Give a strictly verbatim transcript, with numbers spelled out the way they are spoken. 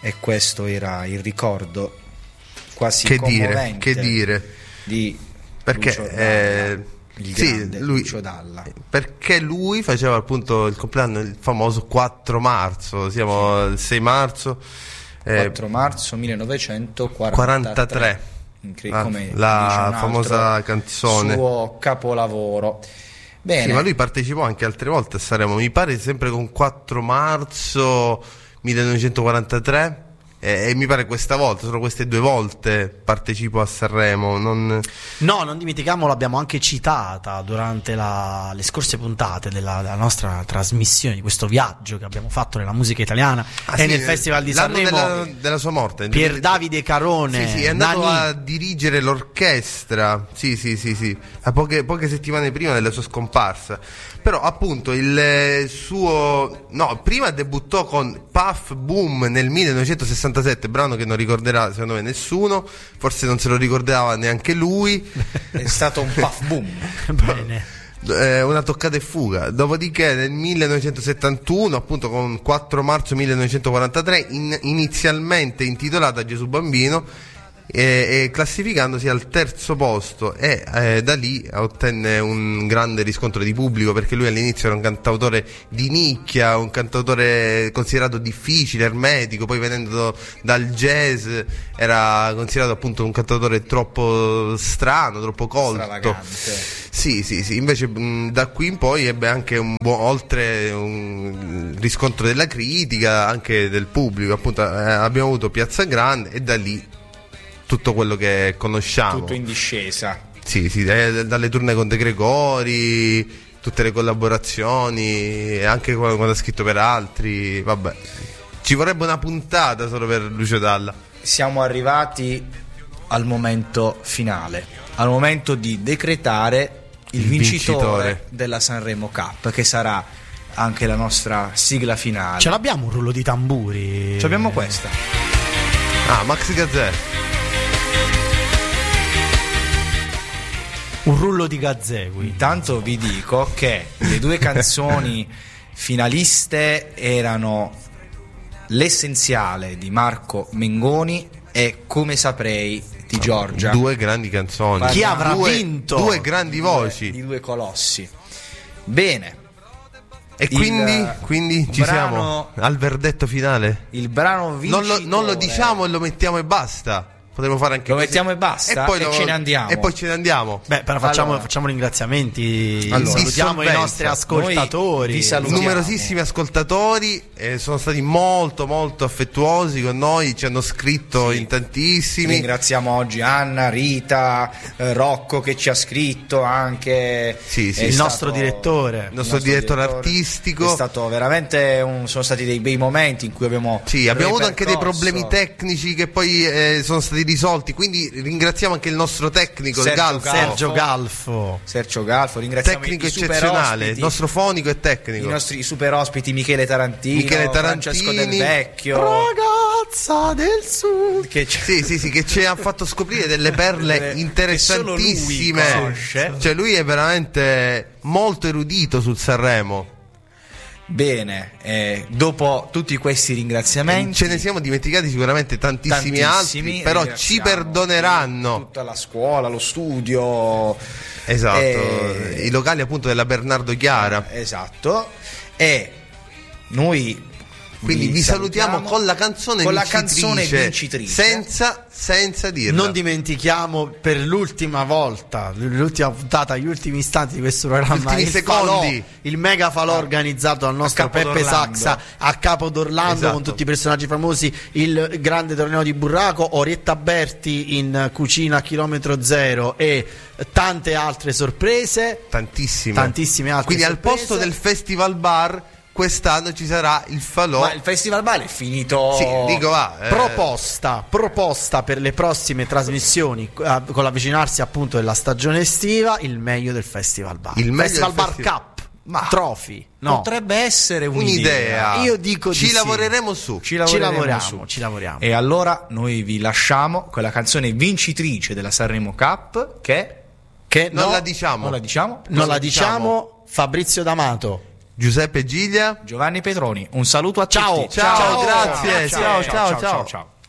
e questo era il ricordo quasi che dire, commovente che dire di perché Lucio Dalla, eh, il sì, grande lui, Lucio Dalla, perché lui faceva appunto il compleanno il famoso quattro marzo, siamo al sei marzo, eh, quattro marzo millenovecentoquarantatré, quarantatré, Incre- ah, come la dice un famosa canzone, suo capolavoro. Bene. Sì, ma lui partecipò anche altre volte a Sanremo, mi pare sempre con quattro marzo millenovecentoquarantatré, e, e mi pare questa volta, solo queste due volte partecipo a Sanremo. Non... No, non dimentichiamo, l'abbiamo anche citata durante la, le scorse puntate della, della nostra trasmissione, di questo viaggio che abbiamo fatto nella musica italiana ah, e sì, nel Festival di l'anno Sanremo della, della sua morte, Pier Davide Carone, sì, sì, è andato Nani. a dirigere l'orchestra, sì sì sì sì, a poche, poche settimane prima della sua scomparsa. Però appunto il suo, no, prima debuttò con Puff Boom nel millenovecentosessantasette, brano che non ricorderà secondo me nessuno, forse non se lo ricordava neanche lui. È stato un Puff Boom. Bene. Eh, una toccata e fuga. Dopodiché nel millenovecentosettantuno, appunto con quattro marzo millenovecentoquarantatré, in, inizialmente intitolata Gesù Bambino, e, e classificandosi al terzo posto, e eh, da lì ottenne un grande riscontro di pubblico, perché lui all'inizio era un cantautore di nicchia, un cantautore considerato difficile, ermetico, poi venendo dal jazz era considerato appunto un cantautore troppo strano, troppo colto. Stravagante. Sì, sì, sì, invece mh, da qui in poi ebbe anche un buon, oltre un riscontro della critica, anche del pubblico, appunto eh, abbiamo avuto Piazza Grande e da lì tutto quello che conosciamo. Tutto in discesa. Sì, sì, eh, dalle tournée con De Gregori, tutte le collaborazioni, e anche quando, quando ha scritto per altri, vabbè. Ci vorrebbe una puntata solo per Lucio Dalla. Siamo arrivati al momento finale, al momento di decretare il, Il vincitore, vincitore della Sanremo Cup, che sarà anche la nostra sigla finale. Ce l'abbiamo un rullo di tamburi? Ce l'abbiamo questa. Ah, Max Gazzè. Un rullo di gazzè qui. Intanto vi dico che le due canzoni finaliste erano L'essenziale di Marco Mengoni e Come saprei di Giorgia. Due grandi canzoni. Chi avrà due, vinto? Due grandi voci. Di due colossi. Bene. E Il quindi, quindi ci brano- siamo al verdetto finale. Il brano Non vincitore. lo, non lo diciamo e lo mettiamo e basta. Potremmo fare anche Lo così. mettiamo e basta? E lo- ce ne andiamo. E poi ce ne andiamo. Beh, però facciamo, Allora. facciamo ringraziamenti. Allora. Salutiamo i Dissolvenza. nostri ascoltatori. Noi vi salutiamo. Numerosissimi ascoltatori, eh, sono stati molto molto affettuosi con noi, ci hanno scritto Sì. in tantissimi. Ringraziamo oggi Anna, Rita, eh, Rocco che ci ha scritto anche. Sì, sì. È Il stato- nostro direttore. Il nostro direttore artistico. È stato veramente un, sono stati dei bei momenti in cui abbiamo Sì, abbiamo avuto anche dei ripercorso. problemi tecnici che poi eh, sono stati risolti, quindi ringraziamo anche il nostro tecnico, il Sergio Galfo. Galfo. Sergio Galfo. Sergio Galfo, ringraziamo Tecnico i super eccezionale, ospiti, nostro fonico e i tecnico. nostri super ospiti Michele Tarantino, Michele Francesco Tarantini. Del Vecchio, Ragazza del Sud. che ci- Sì, sì, sì, che ci ha fatto scoprire delle perle Che interessantissime. solo lui conosce. Cioè lui è veramente molto erudito sul Sanremo. Bene, eh, dopo tutti questi ringraziamenti Ce ne siamo dimenticati sicuramente tantissimi, tantissimi, altri, però ci ringraziamo perdoneranno. tutta la scuola, lo studio, Esatto, eh, i locali appunto della Bernardo Chiara. esatto, e noi Quindi vi salutiamo con la canzone con la vincitrice, canzone vincitrice. senza, senza dirla. Non dimentichiamo per l'ultima volta, l'ultima puntata, gli ultimi istanti di questo programma, Gli ultimi il secondi. falò, il mega falò organizzato dal nostro Capo Peppe d'Orlando. Saxa a Capo d'Orlando, Esatto. con tutti i personaggi famosi, il grande torneo di Burraco, Orietta Berti in cucina a chilometro zero e tante altre sorprese. Tantissime. Tantissime altre Quindi sorprese. al posto del Festival Bar quest'anno ci sarà il falò. Ma il Festival Bar è finito. Sì, dico va. eh, Proposta, proposta per le prossime trasmissioni, eh, con l'avvicinarsi appunto della stagione estiva, il meglio del Festival Bar. Il meglio Festival del Bar festi- Cup, Ma- Trophy. No, Potrebbe essere un'idea. Io dico ci di sì. lavoreremo su. Ci ci lavoreremo, lavoriamo, su. ci lavoriamo. E allora noi vi lasciamo con la canzone vincitrice della Sanremo Cup, che Che Non no, la diciamo. non la diciamo. non la diciamo. diciamo, Fabrizio D'Amato. Giuseppe Giglia, Giovanni Petroni, un saluto a Ciao. tutti. ciao, grazie, ciao, ciao, ciao. ciao.